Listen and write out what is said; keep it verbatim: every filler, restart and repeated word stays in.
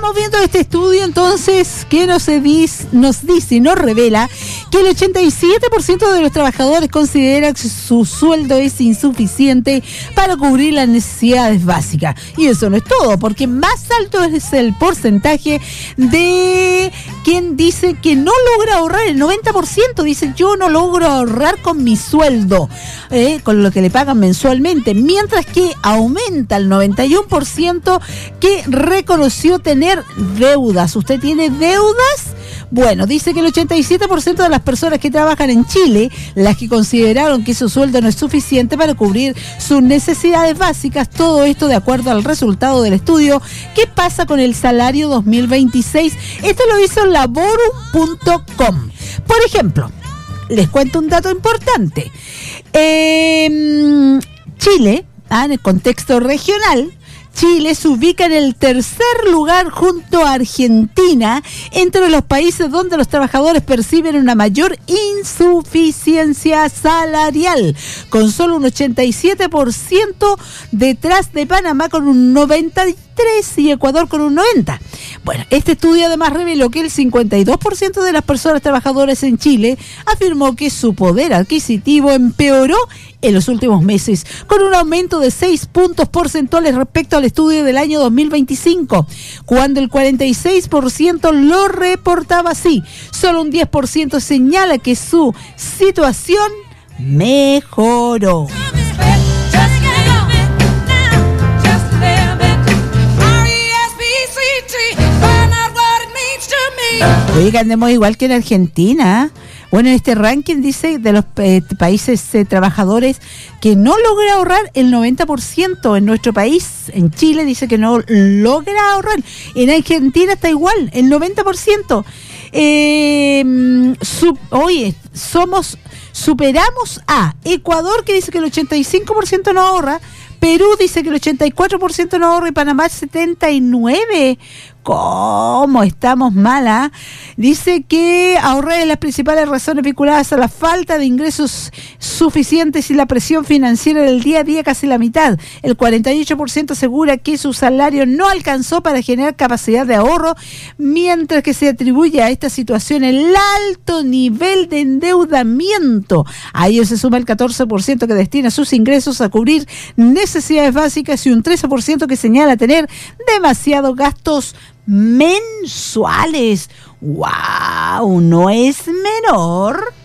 estamos viendo este estudio entonces que nos dice, nos dice y nos revela que el ochenta y siete por ciento de los trabajadores considera que su sueldo es insuficiente para cubrir las necesidades básicas. Y eso no es todo, porque más alto es el porcentaje de quien dice que no logra ahorrar. El noventa por ciento dice: yo no logro ahorrar con mi sueldo, eh, con lo que le pagan mensualmente, mientras que aumenta el noventa y uno por ciento que reconoció tener deudas. ¿Usted tiene deudas? Bueno, dice que el ochenta y siete por ciento de las personas que trabajan en Chile, las que consideraron que su sueldo no es suficiente para cubrir sus necesidades básicas, todo esto de acuerdo al resultado del estudio ¿Qué pasa con el salario dos mil veintiséis? Esto lo hizo Laborum punto com. Por ejemplo, les cuento un dato importante. Eh, Chile, ah, en el contexto regional, Chile se ubica en el tercer lugar junto a Argentina entre los países donde los trabajadores perciben una mayor insuficiencia salarial, con solo un ochenta y siete por ciento detrás de Panamá con un noventa y tres por ciento y Ecuador con un noventa por ciento. Bueno, este estudio además reveló que el cincuenta y dos por ciento de las personas trabajadoras en Chile afirmó que su poder adquisitivo empeoró en los últimos meses, con un aumento de seis puntos porcentuales respecto al estudio del año dos mil veinticinco, cuando el cuarenta y seis por ciento lo reportaba así. Solo un diez por ciento señala que su situación mejoró. Oiga, andemos igual que en Argentina. Bueno, en este ranking dice de los eh, países eh, trabajadores que no logra ahorrar el noventa por ciento. En nuestro país, en Chile, dice que no logra ahorrar. En Argentina está igual, el noventa por ciento. Eh, sub, oye, somos, superamos a Ecuador, que dice que el ochenta y cinco por ciento no ahorra. Perú dice que el ochenta y cuatro por ciento no ahorra y Panamá el setenta y nueve por ciento. ¿Cómo estamos mala? Dice que ahorrar es las principales razones vinculadas a la falta de ingresos suficientes y la presión financiera del día a día, casi la mitad. El cuarenta y ocho por ciento asegura que su salario no alcanzó para generar capacidad de ahorro, mientras que se atribuye a esta situación el alto nivel de endeudamiento. A ello se suma el catorce por ciento que destina sus ingresos a cubrir necesidades básicas y un trece por ciento que señala tener demasiados gastos mensuales. ¡Wow! No es menor.